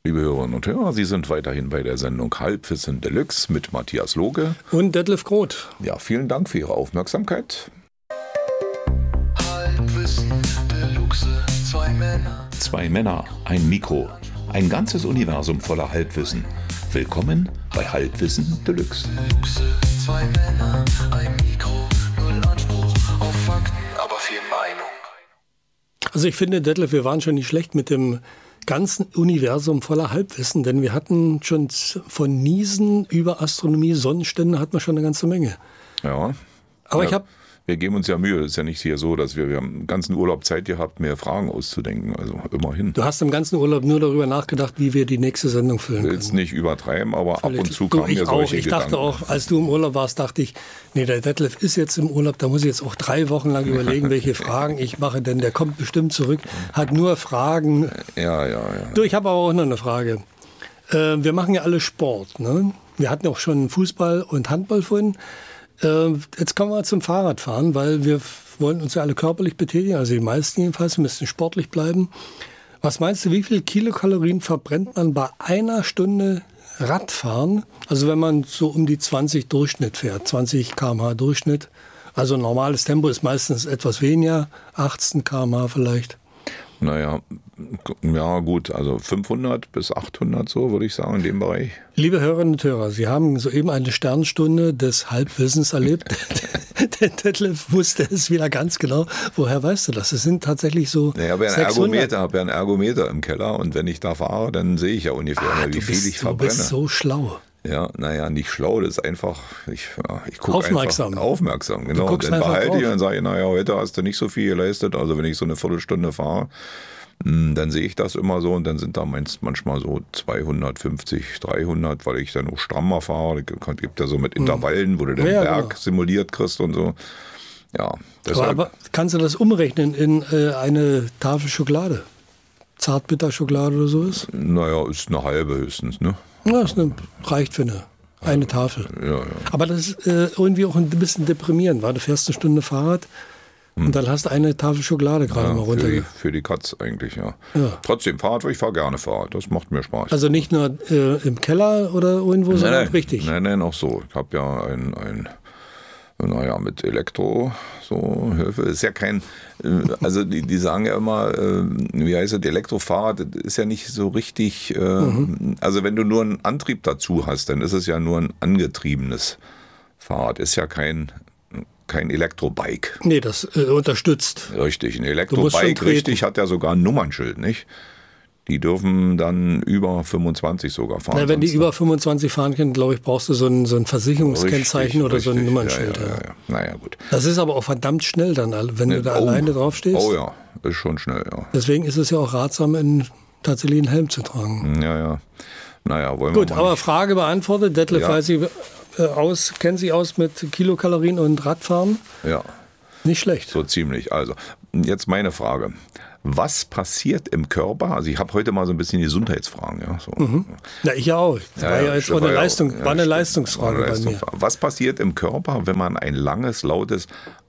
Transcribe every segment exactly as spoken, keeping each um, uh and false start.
Liebe Hörerinnen und Hörer, Sie sind weiterhin bei der Sendung Halbwissen Deluxe mit Matthias Loge und Detlef Groth. Ja, vielen Dank für Ihre Aufmerksamkeit. Halbwissen Deluxe, zwei Männer. Zwei Männer, ein Mikro, ein ganzes Universum voller Halbwissen. Willkommen bei Halbwissen Deluxe. Deluxe, zwei Männer, ein Mikro, null Anspruch auf Fakten, aber viel Meinung. Also ich finde, Detlef, wir waren schon nicht schlecht mit dem ganzen Universum voller Halbwissen, denn wir hatten schon von Niesen über Astronomie, Sonnenstände hatten wir schon eine ganze Menge. Ja. Aber ja, ich habe... Wir geben uns ja Mühe. Es ist ja nicht hier so, dass wir, wir haben den ganzen Urlaub Zeit gehabt, mehr Fragen auszudenken. Also immerhin. Du hast im ganzen Urlaub nur darüber nachgedacht, wie wir die nächste Sendung füllen können. Willst nicht übertreiben, aber Völlig. ab und zu du, kamen mir auch. solche Ich Gedanken. dachte auch, als du im Urlaub warst, dachte ich, nee, der Detlef ist jetzt im Urlaub, da muss ich jetzt auch drei Wochen lang überlegen, welche Fragen ich mache, denn der kommt bestimmt zurück, hat nur Fragen. Ja, ja, ja. Du, ich habe aber auch noch eine Frage. Äh, wir machen ja alle Sport, ne? Wir hatten auch schon Fußball und Handball vorhin. Jetzt kommen wir zum Fahrradfahren, weil wir wollen uns ja alle körperlich betätigen, also die meisten jedenfalls, wir müssen sportlich bleiben. Was meinst du, wie viel Kilokalorien verbrennt man bei einer Stunde Radfahren? Also wenn man so um die zwanzig Durchschnitt fährt, zwanzig Kilometer pro Stunde Durchschnitt. Also normales Tempo ist meistens etwas weniger, achtzehn Kilometer pro Stunde vielleicht. Naja, ja gut, also fünfhundert bis achthundert so, würde ich sagen, in dem Bereich. Liebe Hörerinnen und Hörer, Sie haben soeben eine Sternstunde des Halbwissens erlebt. Der Detlef wusste es wieder ganz genau. Woher weißt du das? Es sind tatsächlich so ja, ich habe ja einen Ergometer, habe ja einen Ergometer im Keller und wenn ich da fahre, dann sehe ich ja ungefähr, ah, wie viel bist, ich verbrenne. Du bist so schlau. Ja, naja, nicht schlau, das ist einfach, ich, ja, ich gucke aufmerksam. Einfach aufmerksam, genau. Und dann behalte ich und sage ich, naja, heute hast du nicht so viel geleistet, also wenn ich so eine Viertelstunde fahre, dann sehe ich das immer so und dann sind da manchmal so zweihundertfünfzig, dreihundert, weil ich dann auch strammer fahre. Es gibt ja so mit Intervallen, wo du den ja, Berg genau. simuliert kriegst und so. Ja, deshalb. Aber, aber kannst du das umrechnen in äh, eine Tafel Schokolade? Zartbitterschokolade oder so ist? Naja, ist eine halbe höchstens, ne? Ja, das reicht für eine, eine Tafel. Ja, ja. Aber das ist äh, irgendwie auch ein bisschen deprimierend, weil du fährst eine Stunde Fahrrad hm. und dann hast du eine Tafel Schokolade gerade ja, mal runter. Für die, für die Katz eigentlich, ja. ja. Trotzdem Fahrrad, ich fahre gerne Fahrrad, das macht mir Spaß. Also nicht nur äh, im Keller oder irgendwo, nein, sondern nein, richtig? Nein, nein, auch so. Ich habe ja ein... ein Naja, mit Elektro, so Hilfe, ist ja kein, also die, die sagen ja immer, wie heißt es, Elektrofahrrad ist ja nicht so richtig, mhm. also wenn du nur einen Antrieb dazu hast, dann ist es ja nur ein angetriebenes Fahrrad, ist ja kein, kein Elektrobike. Nee, das äh, unterstützt. Richtig, ein Elektrobike, richtig, hat ja sogar ein Nummernschild, nicht? Die dürfen dann über fünfundzwanzig sogar fahren. Na, wenn die über fünfundzwanzig fahren können, glaube ich, brauchst du so ein, so ein Versicherungskennzeichen richtig, oder richtig. so ein Nummernschild. Ja, ja, ja, ja. Naja, gut. Das ist aber auch verdammt schnell dann, wenn ne, du da oh, alleine drauf stehst. Oh ja, ist schon schnell, ja. Deswegen ist es ja auch ratsam, in, tatsächlich einen Helm zu tragen. Ja, ja. Naja, wollen gut, wir mal aber nicht. Frage beantwortet. Detlef ja. weiß sie äh, aus, kennt sich aus mit Kilokalorien und Radfahren? Ja. Nicht schlecht. So ziemlich. Also, jetzt meine Frage. Was passiert im Körper? Also ich habe heute mal so ein bisschen Gesundheitsfragen. Ja, so. mhm. ja ich auch. Das ja, war ja, ja jetzt auch eine, war Leistung, ja, war eine stimmt. Leistungsfrage war eine bei mir. Was passiert im Körper, wenn man ein langes, lautes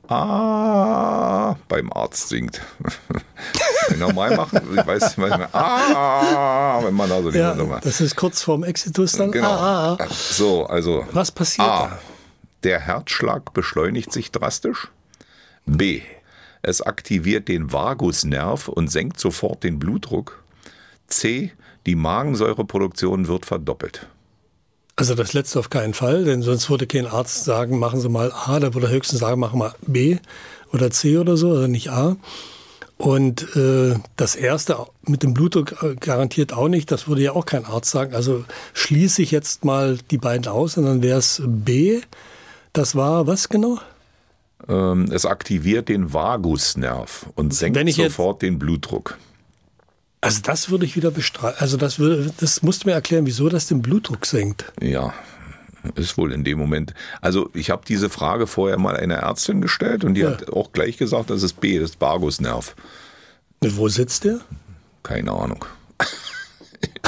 Ah beim Arzt singt? Normal machen, ich weiß nicht, weiß nicht Ah, wenn man da so die ja, Nummer. Das ist kurz vorm Exitus dann. Genau. Ah, ah, ah. So, also was passiert A. da? Der Herzschlag beschleunigt sich drastisch. B. Es aktiviert den Vagusnerv und senkt sofort den Blutdruck. C. Die Magensäureproduktion wird verdoppelt. Also das letzte auf keinen Fall, denn sonst würde kein Arzt sagen, machen Sie mal A, der würde höchstens sagen, machen wir B oder C oder so, also nicht A. Und äh, das erste mit dem Blutdruck garantiert auch nicht, das würde ja auch kein Arzt sagen. Also schließe ich jetzt mal die beiden aus und dann wäre es B. Das war was genau? Es aktiviert den Vagusnerv und senkt sofort den Blutdruck. Also das würde ich wieder bestreiten. Also das würde, das musst du mir erklären, wieso das den Blutdruck senkt. Ja, ist wohl in dem Moment. Also ich habe diese Frage vorher mal einer Ärztin gestellt und die ja. hat auch gleich gesagt, das ist B, das ist Vagusnerv. Und wo sitzt der? Keine Ahnung.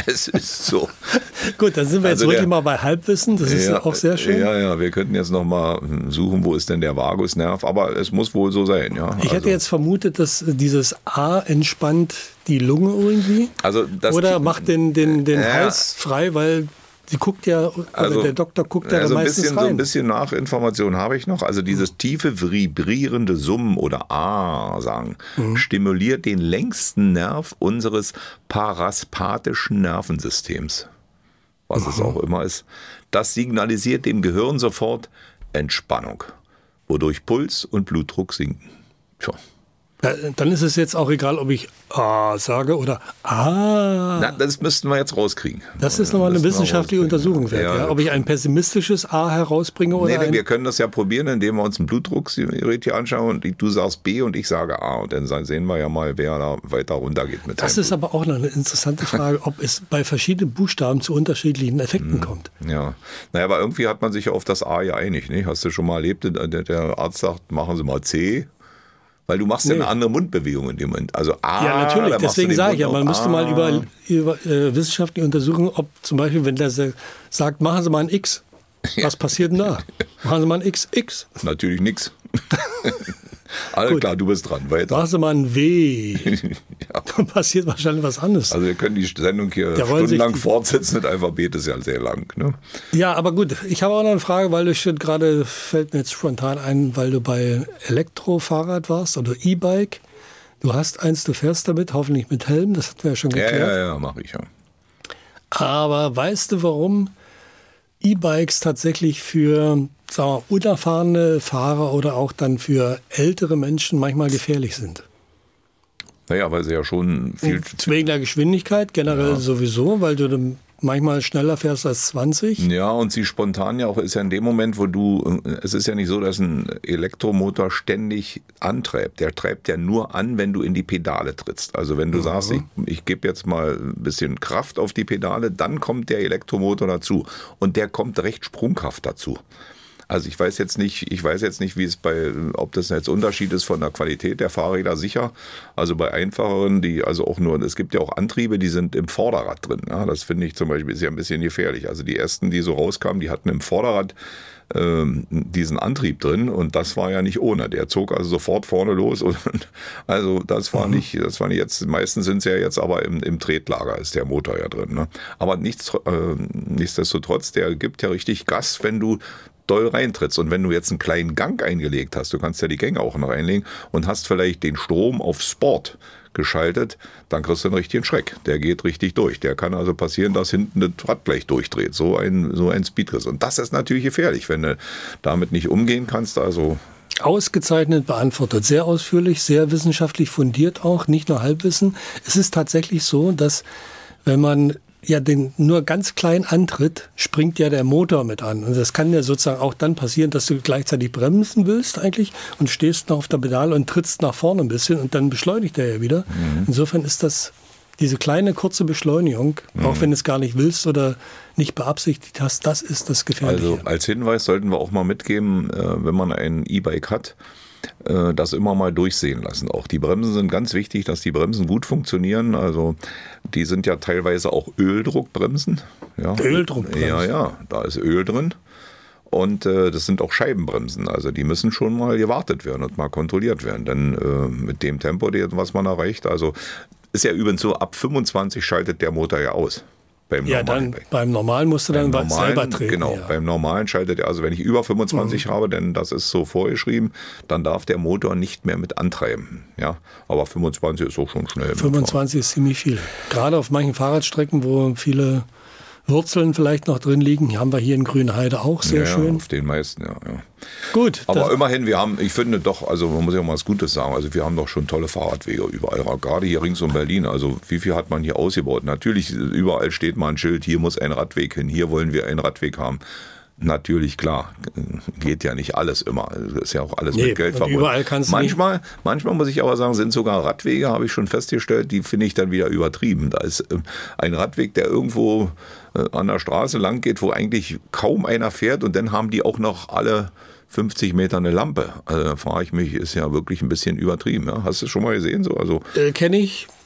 Es ist so. Gut, dann sind wir Also jetzt wirklich der- mal bei Halbwissen. Das ist ja auch sehr schön. Ja, ja, wir könnten jetzt noch mal suchen, wo ist denn der Vagusnerv, aber es muss wohl so sein, ja. Ich hätte Also- jetzt vermutet, dass dieses A entspannt die Lunge irgendwie. Also das Oder macht den, den, den Ja. Hals frei, weil sie guckt ja, oder Also, der Doktor guckt ja also da ein meistens bisschen, rein. so ein bisschen Nachinformation habe ich noch. Also dieses tiefe vibrierende Summen oder A sagen Mhm. stimuliert den längsten Nerv unseres parasympathischen Nervensystems, was es auch immer ist. Das signalisiert dem Gehirn sofort Entspannung, wodurch Puls und Blutdruck sinken. Tja. Ja, dann ist es jetzt auch egal, ob ich A sage oder A. Na, das müssten wir jetzt rauskriegen. Das ist nochmal eine Müssten wir wissenschaftliche rauskriegen. Untersuchung wert. Ja, Ja, ob ich ein pessimistisches A herausbringe oder Nee, nee, ein... wir können das ja probieren, indem wir uns ein Blutdruckgerät hier anschauen und du sagst B und ich sage A. Und dann sehen wir ja mal, wer da weiter runtergeht mit Das seinem ist aber auch noch eine interessante Frage, ob es bei verschiedenen Buchstaben zu unterschiedlichen Effekten kommt. Blut. Ja, naja, aber irgendwie hat man sich ja auf das A ja einig. Ne? Hast du schon mal erlebt, der, der Arzt sagt, machen Sie mal C. Weil du machst ja Nee. eine andere Mundbewegung in dem Moment. Also A, Ja, natürlich. dann machst du Deswegen den sage ich ja, Mund man auf müsste A. mal über, über äh, wissenschaftliche untersuchen, ob zum Beispiel, wenn der se- sagt, machen Sie mal ein X, was passiert denn da? Machen Sie mal ein X, X. Natürlich nix. Alles Gut. klar, du bist dran. Weiter. Machen Sie mal ein W. Ja. Dann passiert wahrscheinlich was anderes. Also wir können die Sendung hier Da wollen sich stundenlang die- fortsetzen. Das Alphabet ist ja sehr lang. Ne? Ja, aber gut, ich habe auch noch eine Frage, weil du schon gerade, fällt mir jetzt spontan ein, weil du bei Elektrofahrrad warst oder E-Bike. Du hast eins, du fährst damit, hoffentlich mit Helm, das hatten wir ja schon Ja, geklärt. ja, ja, mache ich ja. Aber weißt du, warum E-Bikes tatsächlich für sagen wir, unerfahrene Fahrer oder auch dann für ältere Menschen manchmal gefährlich sind? Naja, weil sie ja schon viel. Wegen der Geschwindigkeit generell sowieso, weil du dann manchmal schneller fährst als zwanzig. Ja, und sie spontan ja auch ist ja in dem Moment, wo du, es ist ja nicht so, dass ein Elektromotor ständig antreibt. Der treibt ja nur an, wenn du in die Pedale trittst. Also wenn du Mhm. sagst, ich, ich gebe jetzt mal ein bisschen Kraft auf die Pedale, dann kommt der Elektromotor dazu. Und der kommt recht sprunghaft dazu. Also ich weiß jetzt nicht, ich weiß jetzt nicht, wie es bei, ob das jetzt Unterschied ist von der Qualität der Fahrräder sicher. Also bei einfacheren, die also auch nur, es gibt ja auch Antriebe, die sind im Vorderrad drin. Ja, das finde ich zum Beispiel ist ja ein bisschen gefährlich. Also die ersten, die so rauskamen, die hatten im Vorderrad ähm, diesen Antrieb drin und das war ja nicht ohne. Der zog also sofort vorne los und also das war nicht, das war nicht jetzt. Meistens sind sie ja jetzt aber im, im Tretlager ist der Motor ja drin. Ne? Aber nichts, äh, nichtsdestotrotz, der gibt ja richtig Gas, wenn du doll reintrittst. Und wenn du jetzt einen kleinen Gang eingelegt hast, du kannst ja die Gänge auch noch einlegen und hast vielleicht den Strom auf Sport geschaltet, dann kriegst du einen richtigen Schreck. Der geht richtig durch. Der kann also passieren, dass hinten das Rad gleich durchdreht. So ein, so ein Speedriss. Und das ist natürlich gefährlich, wenn du damit nicht umgehen kannst. Also Ausgezeichnet beantwortet, sehr ausführlich, sehr wissenschaftlich fundiert auch, nicht nur Halbwissen. Es ist tatsächlich so, dass wenn man ja den nur ganz klein antritt, springt ja der Motor mit an. Und das kann ja sozusagen auch dann passieren, dass du gleichzeitig bremsen willst eigentlich und stehst noch auf der Pedale und trittst nach vorne ein bisschen und dann beschleunigt er ja wieder. Mhm. Insofern ist das diese kleine kurze Beschleunigung, mhm. auch wenn du es gar nicht willst oder nicht beabsichtigt hast, das ist das Gefährliche. Also als Hinweis sollten wir auch mal mitgeben, wenn man ein E-Bike hat, das immer mal durchsehen lassen. Auch die Bremsen sind ganz wichtig, dass die Bremsen gut funktionieren. Also die sind ja teilweise auch Öldruckbremsen. Ja. Öldruckbremsen? Ja, ja, da ist Öl drin. Und äh, das sind auch Scheibenbremsen. Also die müssen schon mal gewartet werden und mal kontrolliert werden. Denn äh, mit dem Tempo, was man erreicht, also ist ja übrigens so, ab fünfundzwanzig schaltet der Motor ja aus. Beim ja, dann Bike. beim Normalen musst du dann beim normalen, selber treten. Genau, ja. beim Normalen schaltet er, also wenn ich über fünfundzwanzig mhm. habe, denn das ist so vorgeschrieben, dann darf der Motor nicht mehr mit antreiben. Ja, aber fünfundzwanzig ist auch schon schnell. fünfundzwanzig ist ziemlich viel. Gerade auf manchen Fahrradstrecken, wo viele Wurzeln vielleicht noch drin liegen, die haben wir hier in Grünheide auch sehr ja, schön. Auf den meisten, ja. ja. Gut. Aber immerhin, wir haben, ich finde doch, also man muss ja mal was Gutes sagen, also wir haben doch schon tolle Fahrradwege überall, gerade hier rings um Berlin. Also wie viel hat man hier ausgebaut? Natürlich, überall steht mal ein Schild, hier muss ein Radweg hin, hier wollen wir einen Radweg haben. Natürlich, klar, geht ja nicht alles immer. Das ist ja auch alles nee, mit Geld verbunden. Überall kannst du manchmal, manchmal muss ich aber sagen, sind sogar Radwege, habe ich schon festgestellt, die finde ich dann wieder übertrieben. Da ist ein Radweg, der irgendwo an der Straße lang geht, wo eigentlich kaum einer fährt und dann haben die auch noch alle fünfzig Meter eine Lampe. Also da frage ich mich, ist ja wirklich ein bisschen übertrieben. Ja? Hast du es schon mal gesehen? So? Also äh, kenne ich.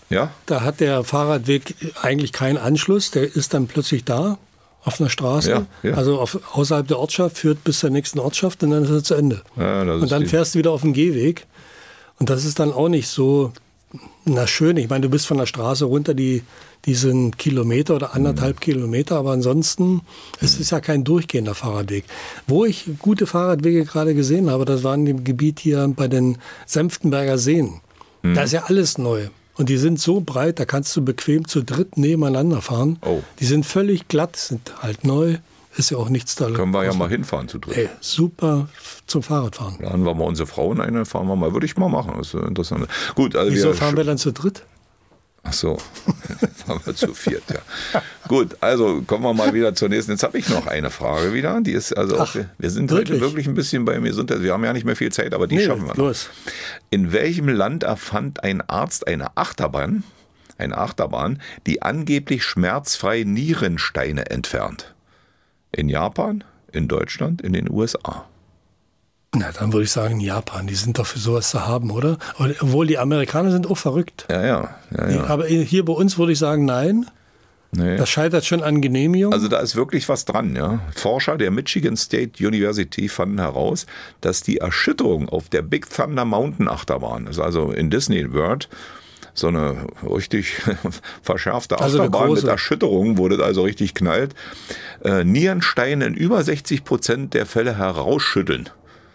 Ja? Da hat der Fahrradweg eigentlich keinen Anschluss. Der ist dann plötzlich da, auf einer Straße. Ja, ja. Also auf, außerhalb der Ortschaft, führt bis zur nächsten Ortschaft und dann ist er zu Ende. Ja, das und ist dann die- fährst du wieder auf den Gehweg. Und das ist dann auch nicht so, na schön. Ich meine, du bist von der Straße runter, die, diesen Kilometer oder anderthalb Kilometer. Aber ansonsten, es ist ja kein durchgehender Fahrradweg. Wo ich gute Fahrradwege gerade gesehen habe, das war in dem Gebiet hier bei den Senftenberger Seen. Da ist ja alles neu. Und die sind so breit, da kannst du bequem zu dritt nebeneinander fahren. Oh. Die sind völlig glatt, sind halt neu. Ist ja auch nichts da. Können wir ja mal hinfahren zu dritt. Ey, super zum Fahrradfahren. Laden wir mal unsere Frauen ein, dann fahren wir mal. Würde ich mal machen. Das ist interessant. Gut, also Wieso wir fahren wir dann zu dritt? Ach so, fahren wir zu viert, ja. Gut, also kommen wir mal wieder zur nächsten. Jetzt habe ich noch eine Frage wieder. Die ist also Ach, auch, wir sind wirklich? heute wirklich ein bisschen beim Gesundheit. Wir haben ja nicht mehr viel Zeit, aber die Nee, schaffen wir noch. los. In welchem Land erfand ein Arzt eine Achterbahn, eine Achterbahn, die angeblich schmerzfrei Nierensteine entfernt? In Japan, in Deutschland, in den U S A. Na, dann würde ich sagen Japan. Die sind doch für sowas zu haben, oder? Obwohl die Amerikaner sind auch verrückt. Ja, ja, ja, Die, ja. aber hier bei uns würde ich sagen, nein. Nee. Das scheitert schon an Genehmigung. Also da ist wirklich was dran. Ja. Forscher der Michigan State University fanden heraus, dass die Erschütterung auf der Big Thunder Mountain Achterbahn, das ist also in Disney World, so eine richtig verschärfte Also eine Achterbahn mit große. Erschütterung, wo das also richtig knallt, äh, Nierensteine in über sechzig Prozent der Fälle herausschütteln.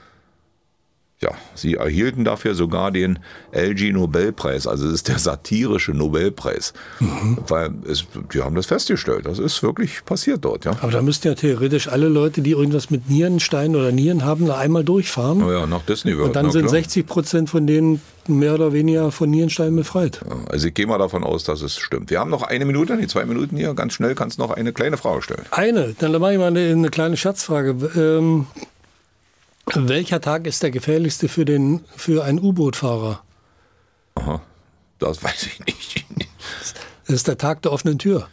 Ja, sie erhielten dafür sogar den L G-Nobelpreis, also das ist der satirische Nobelpreis. Mhm. Weil es, die haben das festgestellt, das ist wirklich passiert dort. Ja, aber da müssten ja theoretisch alle Leute, die irgendwas mit Nierensteinen oder Nieren haben, da einmal durchfahren. oh ja nach Disney World. Und dann na sind klar. sechzig Prozent von denen mehr oder weniger von Nierensteinen befreit. Also ich gehe mal davon aus, dass es stimmt. Wir haben noch eine Minute, die zwei Minuten hier. Ganz schnell kannst du noch eine kleine Frage stellen. Eine, dann mache ich mal eine, eine kleine Scherzfrage. Ähm, welcher Tag ist der gefährlichste für, den, für einen U-Boot-Fahrer? Aha, das weiß ich nicht. Das ist der Tag der offenen Tür.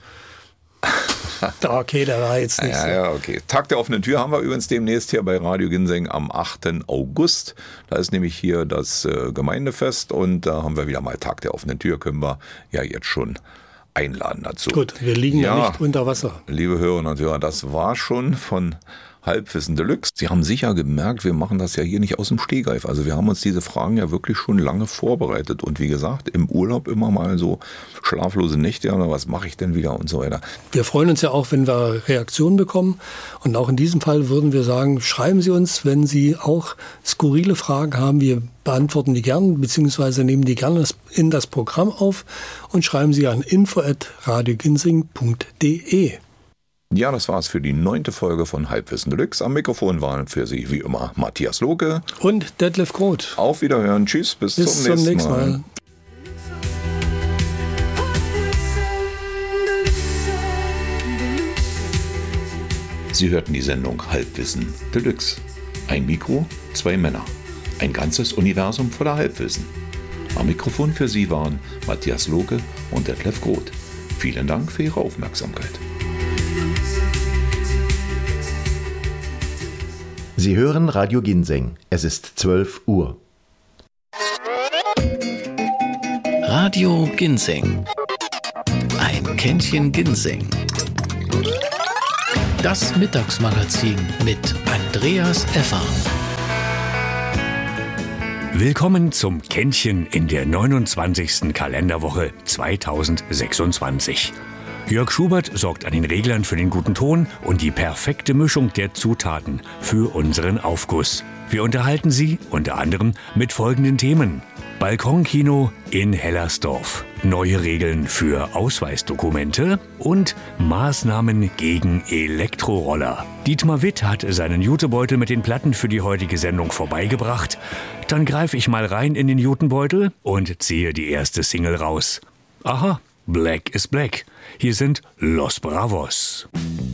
Okay, der war jetzt nicht Ja, so. ja, okay. Tag der offenen Tür haben wir übrigens demnächst hier bei Radio Ginseng am achten August. Da ist nämlich hier das äh, Gemeindefest und da haben wir wieder mal Tag der offenen Tür. Können wir ja jetzt schon einladen dazu. Gut, wir liegen ja, Ja. nicht unter Wasser. Liebe Hörerinnen und Hörer, das war schon von Halbwissen Deluxe. Sie haben sicher gemerkt, wir machen das ja hier nicht aus dem Stegreif. Also wir haben uns diese Fragen ja wirklich schon lange vorbereitet. Und wie gesagt, im Urlaub immer mal so schlaflose Nächte, oder was mache ich denn wieder und so weiter. Wir freuen uns ja auch, wenn wir Reaktionen bekommen. Und auch in diesem Fall würden wir sagen, schreiben Sie uns, wenn Sie auch skurrile Fragen haben. Wir beantworten die gern, beziehungsweise nehmen die gerne in das Programm auf und schreiben Sie an info at radioginsing punkt de. Ja, das war's für die neunte Folge von Halbwissen Deluxe. Am Mikrofon waren für Sie wie immer Matthias Lohke. Und Detlef Groth. Auf Wiederhören. Tschüss, bis, Bis zum, nächsten nächsten Mal. Mal. Sie hörten die Sendung Halbwissen Deluxe. Ein Mikro, zwei Männer. Ein ganzes Universum voller Halbwissen. Am Mikrofon für Sie waren Matthias Lohke und Detlef Groth. Vielen Dank für Ihre Aufmerksamkeit. Sie hören Radio Ginseng. Es ist zwölf Uhr. Radio Ginseng. Ein Kännchen Ginseng. Das Mittagsmagazin mit Andreas Effer. Willkommen zum Kännchen in der neunundzwanzigsten Kalenderwoche zweitausendsechsundzwanzig. Jörg Schubert sorgt an den Reglern für den guten Ton und die perfekte Mischung der Zutaten für unseren Aufguss. Wir unterhalten Sie unter anderem mit folgenden Themen: Balkonkino in Hellersdorf, neue Regeln für Ausweisdokumente und Maßnahmen gegen Elektroroller. Dietmar Witt hat seinen Jutebeutel mit den Platten für die heutige Sendung vorbeigebracht. Dann greife ich mal rein in den Jutebeutel und ziehe die erste Single raus. Aha, Black is Black. Hier sind Los Bravos.